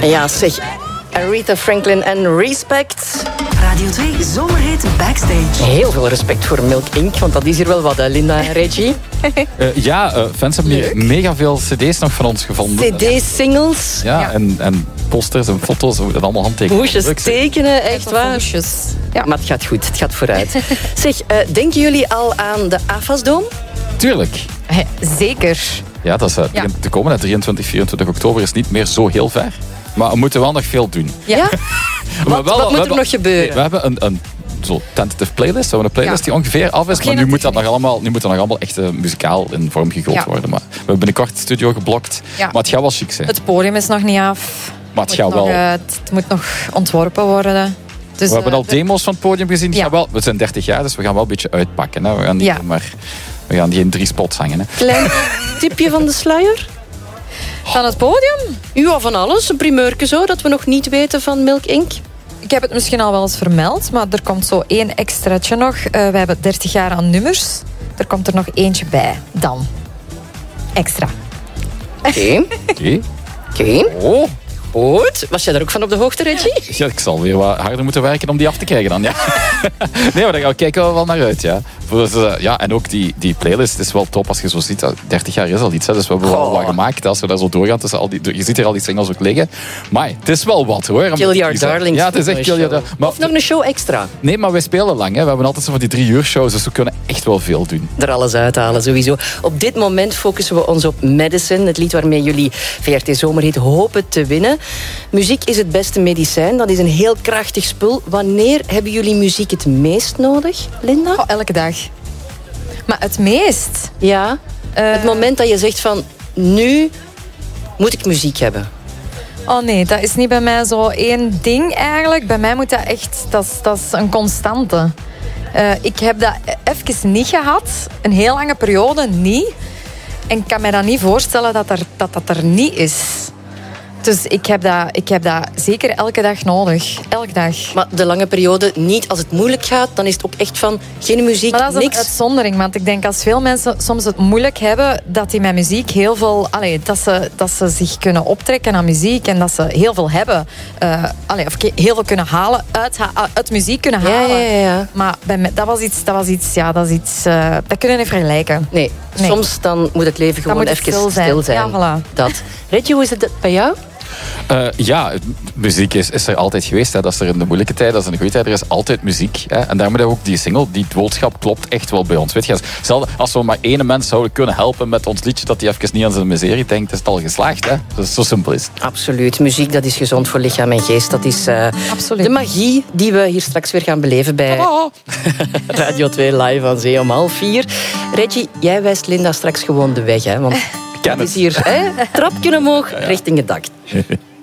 Ja, zeg. Aretha Franklin en Respect. Radio 2 Zomerhit Backstage. Heel veel respect voor Milk Inc., want dat is hier wel wat, hè, Linda en Reggie. Fans hebben hier mega veel cd's nog van ons gevonden. cd's, singles. Ja. En posters en foto's, dat allemaal handtekenen. Hoesjes tekenen, echt waar. Hoesjes. Ja. Maar het gaat goed, het gaat vooruit. Zeg, denken jullie al aan de AFAS-dom? Tuurlijk. Zeker. Ja, dat is te komen. 23, 24 oktober is niet meer zo heel ver. Maar we moeten wel nog veel doen. Ja? Wat moet er nog gebeuren? We hebben een zo tentative playlist. We hebben een playlist die ongeveer af is. Maar nu moet dat nog allemaal echt muzikaal in vorm gegooid worden. Maar we hebben binnenkort de studio geblokt. Ja. Maar het gaat wel chic zijn. Het podium is nog niet af. Maar het gaat wel. Het moet nog ontworpen worden. Dus, we hebben al demo's van het podium gezien. We zijn 30 jaar, dus we gaan wel een beetje uitpakken. Hè. We gaan niet we gaan geen 3 spots hangen. Hè. Klein tipje van de sluier? Van het podium? Ja, van alles. Een primeurke zo, dat we nog niet weten van Milk Inc. Ik heb het misschien al wel eens vermeld, maar er komt zo 1 extraatje nog. We hebben 30 jaar aan nummers. Er komt er nog eentje bij. Dan. Extra. Oké. Oh. Goed. Was jij daar ook van op de hoogte, Reggie? Ja, ik zal weer wat harder moeten werken om die af te krijgen dan. Ja. Nee, maar daar kijken we wel naar uit. Ja, en ook die playlist is wel top als je zo ziet. 30 jaar is al iets, hè, dus we hebben wel wat gemaakt. Als we daar zo doorgaan, je ziet hier al die singles ook liggen. Maar het is wel wat, hoor. Kill Your Darlings. Ja, het is echt Kill Your Darlings. Of nog een show extra. Nee, maar wij spelen lang. Hè. We hebben altijd zo van die 3 uur shows, dus we kunnen echt wel veel doen. Er alles uithalen, sowieso. Op dit moment focussen we ons op Medicine, het lied waarmee jullie VRT Zomerhit hopen te winnen. Muziek is het beste medicijn. Dat is een heel krachtig spul. Wanneer hebben jullie muziek het meest nodig, Linda? Elke dag. Maar het meest? Ja. Het moment dat je zegt van, nu moet ik muziek hebben. Oh nee, dat is niet bij mij zo één ding eigenlijk. Bij mij moet dat echt, dat is een constante. Ik heb dat even niet gehad. Een heel lange periode niet. En ik kan me dat niet voorstellen dat er niet is. Dus ik heb dat zeker elke dag nodig. Elke dag. Maar de lange periode niet. Als het moeilijk gaat, dan is het ook echt van geen muziek, maar dat is niks. een uitzondering. Want ik denk als veel mensen soms het moeilijk hebben, dat die met muziek heel veel... dat ze zich kunnen optrekken aan muziek en dat ze heel veel hebben. Of heel veel kunnen halen, uit muziek kunnen halen. Ja. Maar bij mij, dat was iets... dat kunnen we niet vergelijken. Nee. Soms dan moet het leven gewoon even stil zijn. Ja, voilà. Dat. Reggie, hoe is het bij jou? Muziek is er altijd geweest. Hè. Dat is er in de moeilijke tijd, dat is in de goede tijd. Er is altijd muziek. Hè. En daarom hebben we ook die single. Die boodschap klopt echt wel bij ons. Weet je, als we maar 1 mens zouden kunnen helpen met ons liedje, dat hij even niet aan zijn miserie denkt, is het al geslaagd. Hè. Dus zo simpel is het. Absoluut. Muziek, dat is gezond voor lichaam en geest. Dat is de magie die we hier straks weer gaan beleven bij Radio 2 live aan Zee om 3:30. Reggie, jij wijst Linda straks gewoon de weg. Hè? Want het is hier, trapje omhoog richting het dak.